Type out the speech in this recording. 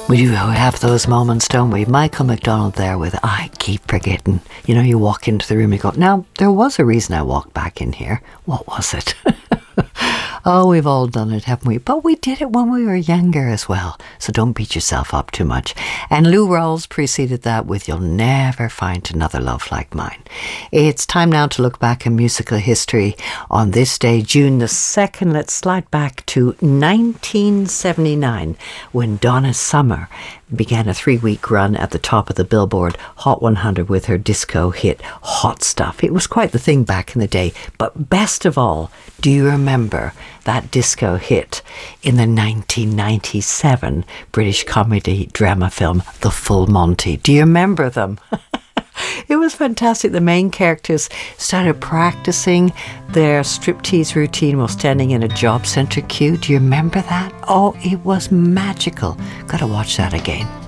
We do have those moments, don't we? Michael McDonald there with I Keep Forgetting. You know, you walk into the room, you go, now, there was a reason I walked back in here. What was it? Oh, we've all done it, haven't we? But we did it when we were younger as well. So don't beat yourself up too much. And Lou Rawls preceded that with You'll Never Find Another Love Like Mine. It's time now to look back in musical history on this day, June the 2nd. Let's slide back to 1979 when Donna Summer began a 3-week run at the top of the Billboard Hot 100 with her disco hit Hot Stuff. It was quite the thing back in the day. But best of all, do you remember that disco hit in the 1997 British comedy drama film The Full Monty? Do you remember them? It was fantastic. The main characters started practicing their striptease routine while standing in a job centre queue. Do you remember that? Oh, it was magical. Gotta watch that again.